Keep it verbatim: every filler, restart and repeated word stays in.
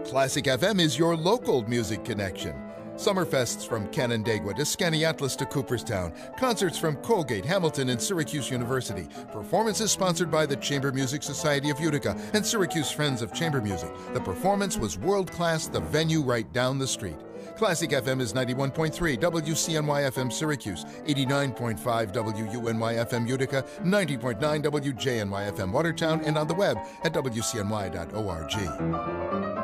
Classic F M is your local music connection. Summerfests from Canandaigua to Skaneateles to Cooperstown. Concerts from Colgate, Hamilton, and Syracuse University. Performances sponsored by the Chamber Music Society of Utica and Syracuse Friends of Chamber Music. The performance was world-class, the venue right down the street. Classic F M is ninety-one point three W C N Y F M Syracuse, eighty-nine point five W U N Y F M Utica, ninety point nine W J N Y F M Watertown, and on the web at W C N Y dot org.